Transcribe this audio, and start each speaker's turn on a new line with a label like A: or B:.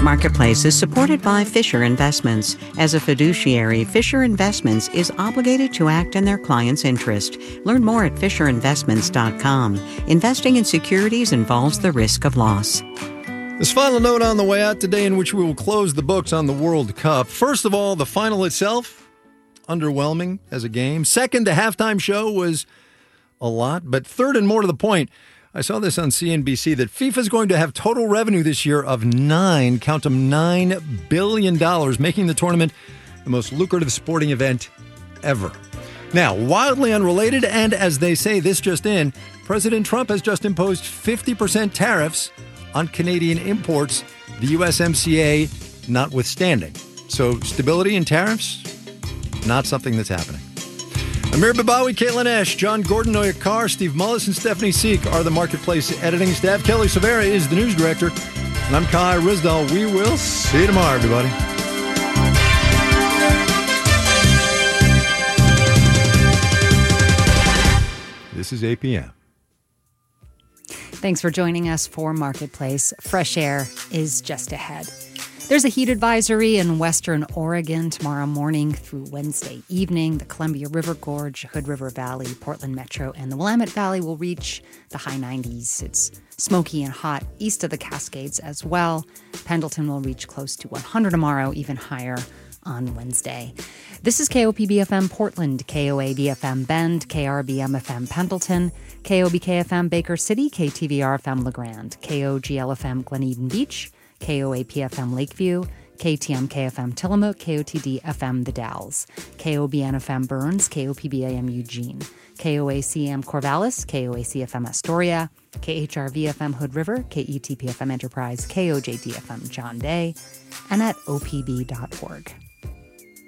A: Marketplace is supported by Fisher Investments. As a fiduciary, Fisher Investments is obligated to act in their client's interest. Learn more at FisherInvestments.com. Investing in securities involves the risk of loss.
B: This final note on the way out today, in which we will close the books on the World Cup. First of all, the final itself, underwhelming as a game. Second, the halftime show was a lot. But third, and more to the point, I saw this on CNBC, that FIFA is going to have total revenue this year of $9 billion, making the tournament the most lucrative sporting event ever. Now, wildly unrelated, and as they say, this just in, President Trump has just imposed 50% tariffs on Canadian imports, the USMCA notwithstanding. So stability and tariffs, not something that's happening. Amir Babawi, Caitlin Esch, John Gordon, Noya Carr, Steve Mullis, and Stephanie Seek are the Marketplace editing staff. Kelly Silvera is the news director. And I'm Kai Rizdal. We will see you tomorrow, everybody. This is APM.
C: Thanks for joining us for Marketplace. Fresh air is just ahead. There's a heat advisory in western Oregon tomorrow morning through Wednesday evening. The Columbia River Gorge, Hood River Valley, Portland Metro, and the Willamette Valley will reach the high 90s. It's smoky and hot east of the Cascades as well. Pendleton will reach close to 100 tomorrow, even higher on Wednesday. This is KOPB-FM Portland, KOAD-FM Bend, KRBM-FM Pendleton, KOBK-FM Baker City, KTVR-FM LeGrand, KOGL-FM Glen Eden Beach, KOAP-FM Lakeview, KTMK-FM Tillamook, KOTD-FM The Dalles, KOBN-FM Burns, KOPB-AM Eugene, KOAC-AM Corvallis, KOAC-FM Astoria, KHRV-FM Hood River, KETP-FM Enterprise, KOJD-FM John Day, and at opb.org.